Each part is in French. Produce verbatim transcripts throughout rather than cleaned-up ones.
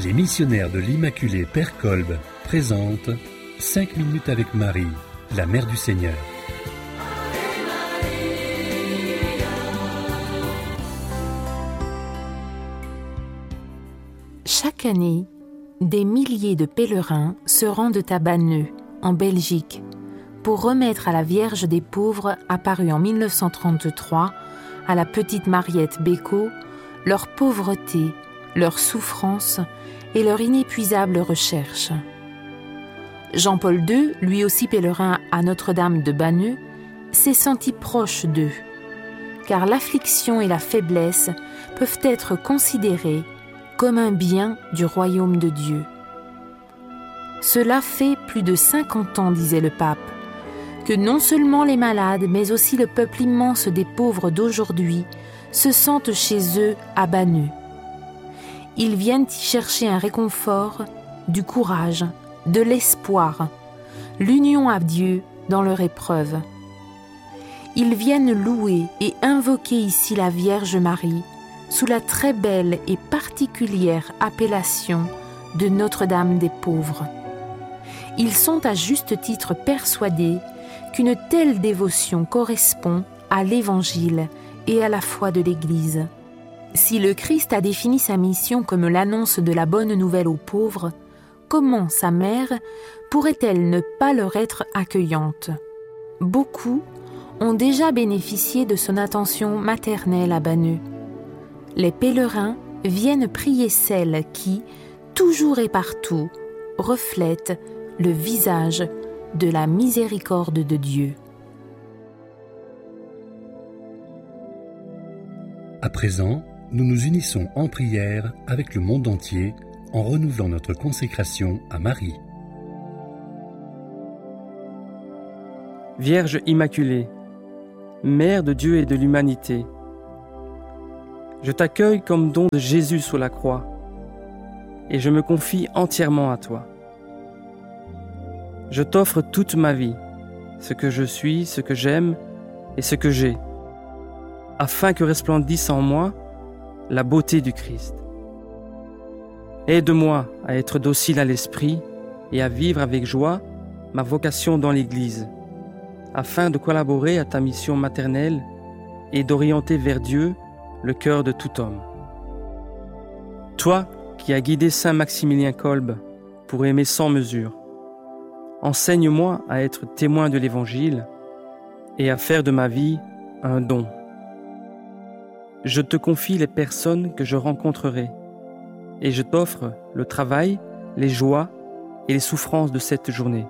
Les missionnaires de l'Immaculée Père Kolb présentent cinq minutes avec Marie, la Mère du Seigneur. Chaque année, des milliers de pèlerins se rendent à Banneux, en Belgique, pour remettre à la Vierge des Pauvres, apparue en mille neuf cent trente-trois, à la petite Mariette Bécaud, leur pauvreté, leur souffrance et leur inépuisable recherche. Jean-Paul deux, lui aussi pèlerin à Notre-Dame de Banneux, s'est senti proche d'eux, car l'affliction et la faiblesse peuvent être considérées comme un bien du royaume de Dieu. Cela fait plus de cinquante ans, disait le pape, que non seulement les malades, mais aussi le peuple immense des pauvres d'aujourd'hui se sentent chez eux à Banneux. Ils viennent y chercher un réconfort, du courage, de l'espoir, l'union à Dieu dans leur épreuve. Ils viennent louer et invoquer ici la Vierge Marie sous la très belle et particulière appellation de Notre-Dame des Pauvres. Ils sont à juste titre persuadés qu'une telle dévotion correspond à l'Évangile et à la foi de l'Église. Si le Christ a défini sa mission comme l'annonce de la bonne nouvelle aux pauvres, comment sa mère pourrait-elle ne pas leur être accueillante ? Beaucoup ont déjà bénéficié de son attention maternelle à Banneux. Les pèlerins viennent prier celle qui, toujours et partout, reflète le visage de la miséricorde de Dieu. À présent, nous nous unissons en prière avec le monde entier en renouvelant notre consécration à Marie. Vierge Immaculée, Mère de Dieu et de l'humanité, je t'accueille comme don de Jésus sous la croix et je me confie entièrement à toi. Je t'offre toute ma vie, ce que je suis, ce que j'aime et ce que j'ai, afin que resplendisse en moi la beauté du Christ. Aide-moi à être docile à l'esprit et à vivre avec joie ma vocation dans l'Église, afin de collaborer à ta mission maternelle et d'orienter vers Dieu le cœur de tout homme. Toi qui as guidé saint Maximilien Kolb pour aimer sans mesure, enseigne-moi à être témoin de l'Évangile et à faire de ma vie un don. Je te confie les personnes que je rencontrerai et je t'offre le travail, les joies et les souffrances de cette journée.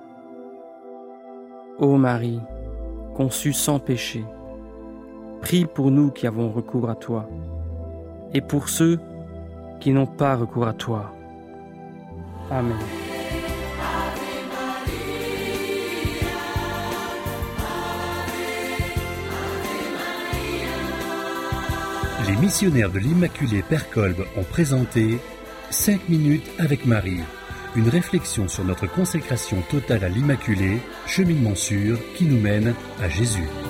Ô Marie, conçue sans péché, prie pour nous qui avons recours à toi et pour ceux qui n'ont pas recours à toi. Amen. Les missionnaires de l'Immaculée Père Kolb ont présenté cinq minutes avec Marie, une réflexion sur notre consécration totale à l'Immaculée, cheminement sûr qui nous mène à Jésus.